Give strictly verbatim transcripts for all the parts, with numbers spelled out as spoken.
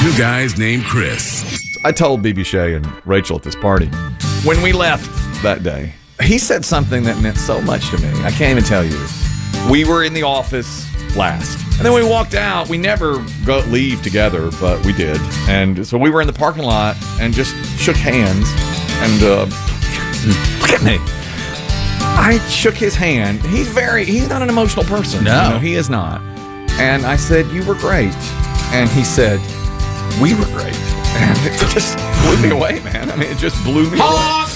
Two guys named Chris. I told B B Shea and Rachel at this party, when we left that day, he said something that meant so much to me. I can't even tell you. We were in the office last. And then we walked out. We never go leave together, but we did. And so we were in the parking lot and just shook hands. And uh, look at me. I shook his hand. He's very, he's not an emotional person. No. You know, he is not. And I said, you were great. And he said, we were great. And it just blew me away, man. I mean, it just blew me away.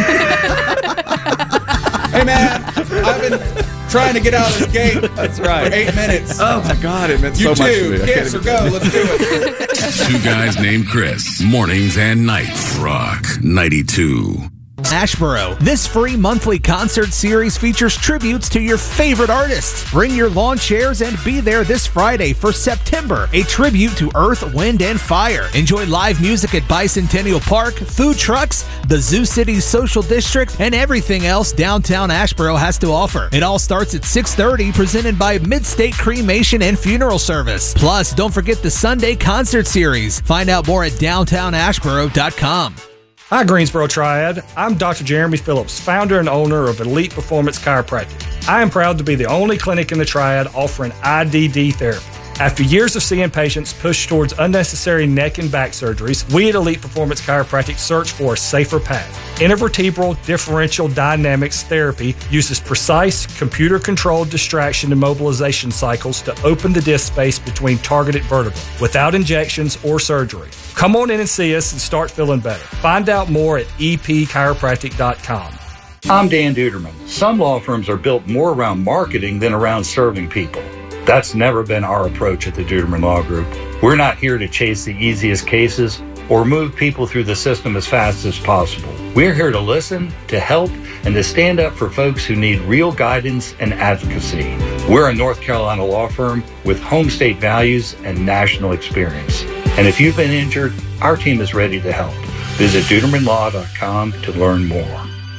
Hey, man, I've been trying to get out of this gate. That's right. For eight minutes. Oh, my God. It meant You so much to too. me. I Kiss can't or even- go. Let's do it. Two guys named Chris. Mornings and nights. Rock ninety-two. Ashboro. This free monthly concert series features tributes to your favorite artists. Bring your lawn chairs and be there this Friday for September, a tribute to Earth, Wind, and Fire. Enjoy live music at Bicentennial Park, food trucks, the Zoo City Social District, and everything else downtown Ashboro has to offer. It all starts at six thirty, presented by Midstate Cremation and Funeral Service. Plus, don't forget the Sunday concert series. Find out more at downtown ashboro dot com. Hi, Greensboro Triad. I'm Doctor Jeremy Phillips, founder and owner of Elite Performance Chiropractic. I am proud to be the only clinic in the Triad offering I D D therapy. After years of seeing patients push towards unnecessary neck and back surgeries, we at Elite Performance Chiropractic search for a safer path. Intervertebral differential dynamics therapy uses precise, computer-controlled distraction and mobilization cycles to open the disc space between targeted vertebrae without injections or surgery. Come on in and see us and start feeling better. Find out more at e p chiropractic dot com. I'm Dan Duderman. Some law firms are built more around marketing than around serving people. That's never been our approach at the Duderman Law Group. We're not here to chase the easiest cases or move people through the system as fast as possible. We're here to listen, to help, and to stand up for folks who need real guidance and advocacy. We're a North Carolina law firm with home state values and national experience. And if you've been injured, our team is ready to help. Visit duderman law dot com to learn more.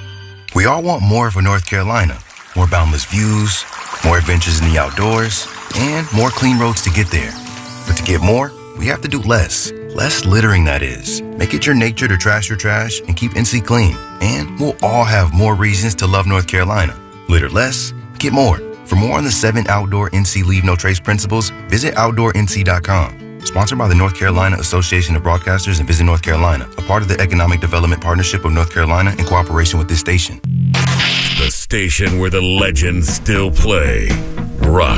We all want more for North Carolina. More boundless views, more adventures in the outdoors, and more clean roads to get there. But to get more, we have to do less. Less littering, that is. Make it your nature to trash your trash and keep N C clean. And we'll all have more reasons to love North Carolina. Litter less, get more. For more on the seven outdoor N C Leave No Trace principles, visit outdoor n c dot com. Sponsored by the North Carolina Association of Broadcasters and Visit North Carolina, a part of the Economic Development Partnership of North Carolina in cooperation with this station. The station where the legends still play. Rock